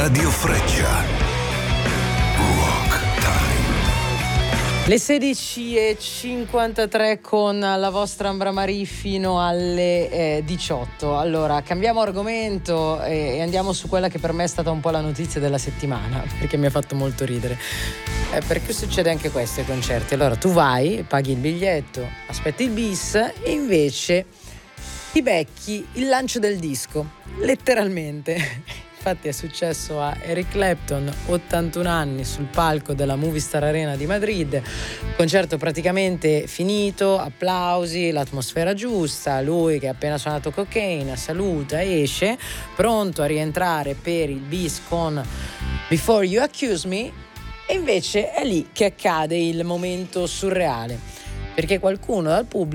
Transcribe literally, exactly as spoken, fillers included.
Radio Freccia. Rock Time. Le sedici e cinquantatré con la vostra Ambra Marie fino alle eh, diciotto. Allora, cambiamo argomento e, e andiamo su quella che per me è stata un po' la notizia della settimana, perché mi ha fatto molto ridere. Eh, perché succede anche questo ai concerti. Allora, tu vai, paghi il biglietto, aspetti il bis e invece ti becchi il lancio del disco, letteralmente. Infatti è successo a Eric Clapton, ottantuno anni, sul palco della Movistar Arena di Madrid, concerto praticamente finito, applausi, l'atmosfera giusta, lui che ha appena suonato Cocaine, saluta, esce, pronto a rientrare per il bis con Before You Accuse Me, e invece è lì che accade il momento surreale, perché qualcuno dal pubblico